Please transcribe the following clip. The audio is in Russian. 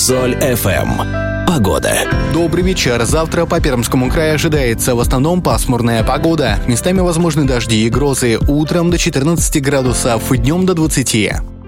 Соль FM. Погода. Добрый вечер. Завтра по Пермскому краю ожидается в основном пасмурная погода. Местами возможны дожди и грозы. Утром до 14 градусов, днем до 20.